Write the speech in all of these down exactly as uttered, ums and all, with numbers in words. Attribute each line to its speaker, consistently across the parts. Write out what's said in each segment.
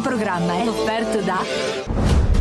Speaker 1: programma è offerto da...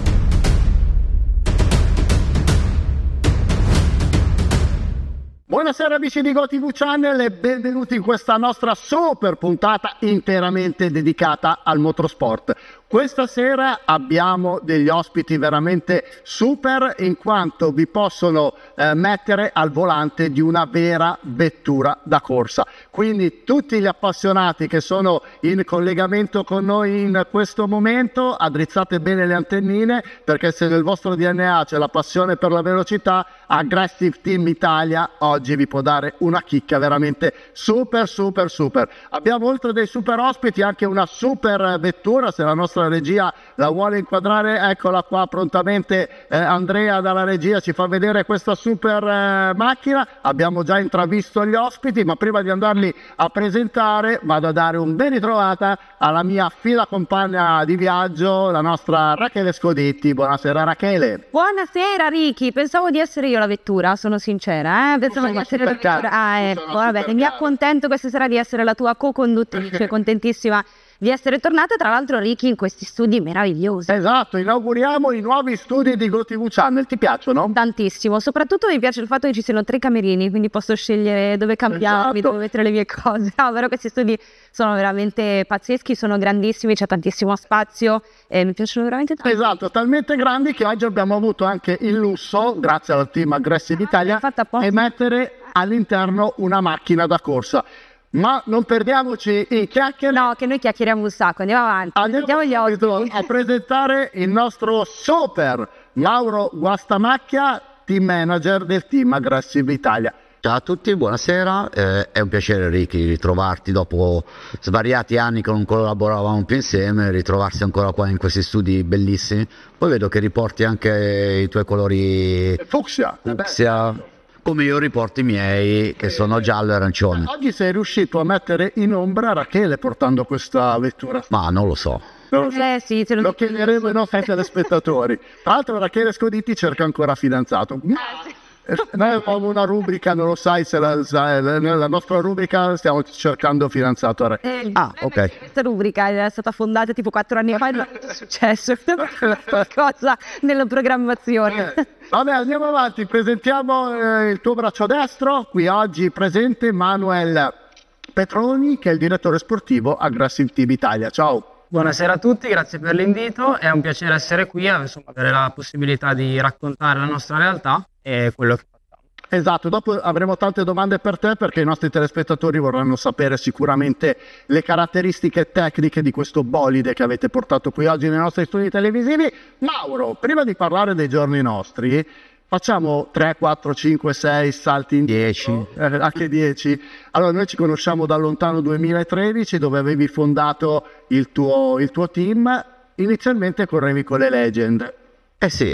Speaker 2: Buonasera amici di GoTV Channel e benvenuti in questa nostra super puntata interamente dedicata al motorsport. Questa sera abbiamo degli ospiti veramente super in quanto vi possono eh, mettere al volante di una vera vettura da corsa. Quindi tutti gli appassionati che sono in collegamento con noi in questo momento, addrizzate bene le antennine, perché se nel vostro D N A c'è la passione per la velocità, Aggressive Team Italia oggi vi può dare una chicca veramente super super super. Abbiamo oltre dei super ospiti anche una super vettura, se la nostra regia la vuole inquadrare, eccola qua prontamente. eh, Andrea dalla regia ci fa vedere questa super eh, macchina. Abbiamo già intravisto gli ospiti, ma prima di andarli a presentare vado a dare un ben ritrovata alla mia fila compagna di viaggio, la nostra Rachele Scoditti. Buonasera Rachele.
Speaker 3: Buonasera Ricky, pensavo di essere io la vettura, sono sincera, eh? Pensavo di essere la vettura. Ah, ecco, va bene, mi accontento questa sera di essere la tua co-conduttrice, contentissima di essere tornata, tra l'altro Ricky, in questi studi meravigliosi.
Speaker 2: Esatto, inauguriamo i nuovi studi di GoTV Channel, ti piacciono?
Speaker 3: Tantissimo, soprattutto mi piace il fatto che ci siano tre camerini, quindi posso scegliere dove cambiarmi,
Speaker 2: Esatto.
Speaker 3: dove mettere le mie cose. No, vero, questi studi sono veramente pazzeschi, sono grandissimi, c'è tantissimo spazio e mi piacciono veramente tanto.
Speaker 2: Esatto, talmente grandi che oggi abbiamo avuto anche il lusso, grazie al team Aggressive Italia,
Speaker 3: fatta apposta.
Speaker 2: di mettere all'interno una macchina da corsa. Ma non perdiamoci in chiacchiere.
Speaker 3: No, che noi chiacchieriamo un sacco, andiamo avanti.
Speaker 2: Andiamo
Speaker 3: gli ospiti.
Speaker 2: a presentare il nostro super Mauro Guastamacchia, team manager del team Aggressive Italia.
Speaker 4: Ciao a tutti, buonasera, eh, è un piacere Ricky ritrovarti dopo svariati anni che non collaboravamo più insieme, ritrovarsi ancora qua in questi studi bellissimi. Poi vedo che riporti anche i tuoi colori
Speaker 2: Fucsia.
Speaker 4: fucsia, come io riporto i miei che sono giallo e arancione.
Speaker 2: Oggi sei riuscito a mettere in ombra Rachele portando questa vettura.
Speaker 4: Ma non lo so.
Speaker 2: Non lo so.
Speaker 3: Eh sì, se lo,
Speaker 2: Lo chiederemo ai nostri telespettatori. Tra l'altro Rachele Scoditti cerca ancora fidanzato. Eh, Noi abbiamo una rubrica, non lo sai se la, sai, nella nostra rubrica stiamo cercando fidanzato a Rachele.
Speaker 3: Eh,
Speaker 4: Ah, ok.
Speaker 3: Questa rubrica è stata fondata tipo quattro anni fa e non è successo qualcosa nella programmazione.
Speaker 2: Eh, Vabbè, andiamo avanti, presentiamo eh, il tuo braccio destro. Qui oggi presente Manuel Petroni, che è il direttore sportivo Aggressive Team Italia. Ciao.
Speaker 5: Buonasera a tutti, grazie per l'invito, è un piacere essere qui, insomma, avere la possibilità di raccontare la nostra realtà e quello che facciamo.
Speaker 2: Esatto, dopo avremo tante domande per te perché i nostri telespettatori vorranno sapere sicuramente le caratteristiche tecniche di questo bolide che avete portato qui oggi nei nostri studi televisivi. Mauro, prima di parlare dei giorni nostri, facciamo tre, quattro, cinque, sei salti in
Speaker 4: dieci.
Speaker 2: eh, anche dieci. Allora, noi ci conosciamo dal lontano duemilatredici, dove avevi fondato il tuo, il tuo team. Inizialmente correvi con le Legend.
Speaker 4: Eh sì,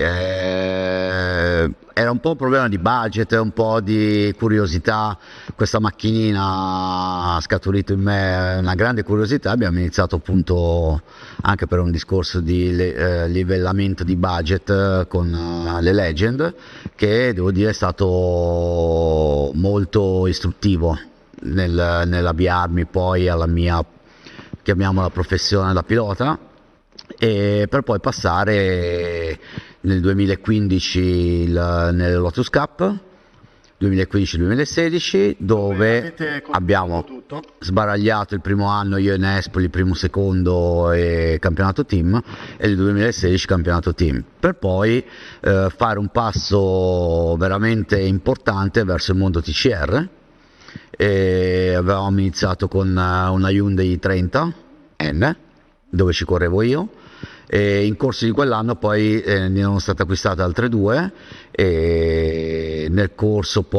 Speaker 4: eh, era un po' un problema di budget, un po' di curiosità. Questa macchinina ha scaturito in me una grande curiosità. Abbiamo iniziato appunto anche per un discorso di eh, livellamento di budget eh, con uh, le Legend, che devo dire è stato molto istruttivo nel, nell'avviarmi poi alla mia, chiamiamola, professione da pilota, e per poi passare nel duemilaquindici il, nel Lotus Cup duemilaquindici duemilasedici, dove abbiamo
Speaker 2: tutto.
Speaker 4: sbaragliato il primo anno io e Nespoli, il primo, secondo e campionato team, e nel duemilasedici campionato team, per poi eh, fare un passo veramente importante verso il mondo T C R. E avevamo iniziato con una Hyundai trenta N dove ci correvo io, e in corso di quell'anno poi eh, ne erano state acquistate altre due, e nel corso poi